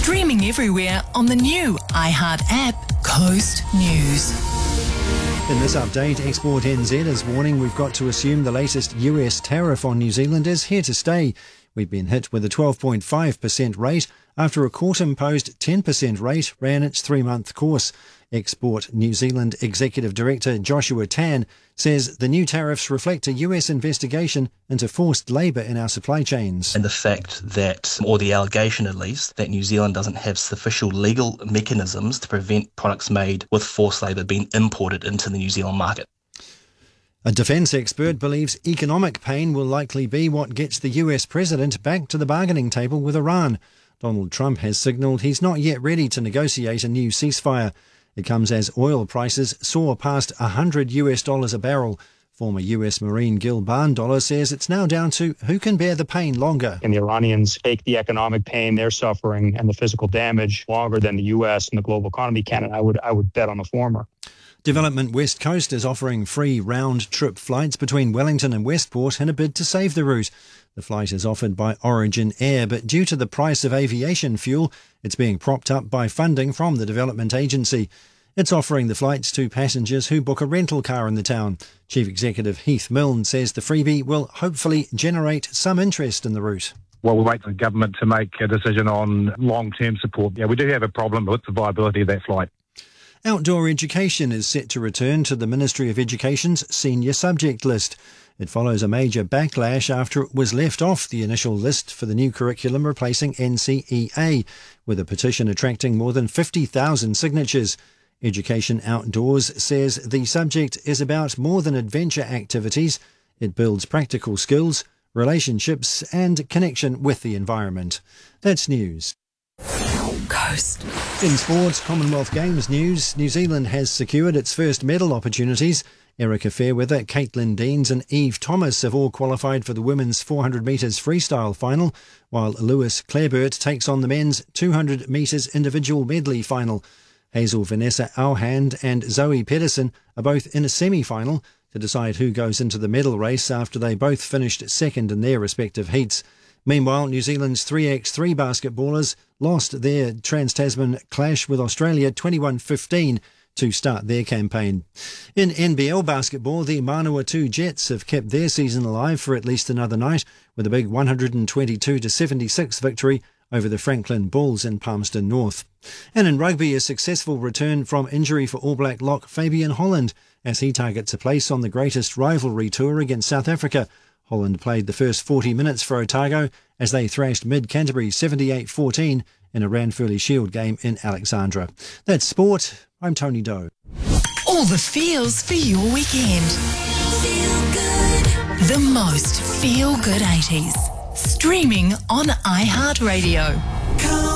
Streaming everywhere on the new iHeart app, Coast News. In this update, Export NZ is warning we've got to assume the latest US tariff on New Zealand is here to stay. We've been hit with a 12.5% rate after a court-imposed 10% rate ran its 3-month course. Export New Zealand Executive Director Joshua Tan says the new tariffs reflect a US investigation into forced labour in our supply chains. And the fact that, or the allegation at least, that New Zealand doesn't have sufficient legal mechanisms to prevent products made with forced labour being imported into the New Zealand market. A defence expert believes economic pain will likely be what gets the US president back to the bargaining table with Iran. Donald Trump has signalled he's not yet ready to negotiate a new ceasefire. It comes as oil prices soar past $100 a barrel. Former US Marine Gil Barndollar says it's now down to who can bear the pain longer. And the Iranians take the economic pain they're suffering and the physical damage longer than the US and the global economy can, and I would bet on the former. Development West Coast is offering free round-trip flights between Wellington and Westport in a bid to save the route. The flight is offered by Origin Air, but due to the price of aviation fuel, it's being propped up by funding from the development agency. It's offering the flights to passengers who book a rental car in the town. Chief Executive Heath Milne says the freebie will hopefully generate some interest in the route. Well, we'll wait for the government to make a decision on long-term support. Yeah, we do have a problem with the viability of that flight. Outdoor education is set to return to the Ministry of Education's senior subject list. It follows a major backlash after it was left off the initial list for the new curriculum replacing NCEA, with a petition attracting more than 50,000 signatures. Education Outdoors says the subject is about more than adventure activities. It builds practical skills, relationships and connection with the environment. That's news. Coast. In sports, Commonwealth Games news, New Zealand has secured its first medal opportunities. Erica Fairweather, Caitlin Deans and Eve Thomas have all qualified for the women's 400 metres freestyle final, while Lewis Clareburt takes on the men's 200 metres individual medley final. Hazel Vanessa Auhand and Zoe Pedersen are both in a semi-final to decide who goes into the medal race after they both finished second in their respective heats. Meanwhile, New Zealand's 3x3 basketballers lost their Trans-Tasman clash with Australia 21-15 to start their campaign. In NBL basketball, the Manawatu Jets have kept their season alive for at least another night with a big 122-76 victory over the Franklin Bulls in Palmerston North. And in rugby, a successful return from injury for All Black lock Fabian Holland as he targets a place on the greatest rivalry tour against South Africa. Holland played the first 40 minutes for Otago as they thrashed Mid-Canterbury 78-14 in a Ranfurly Shield game in Alexandra. That's sport. I'm Tony Doe. All the feels for your weekend. Feel good. The most feel-good 80s. Streaming on iHeartRadio.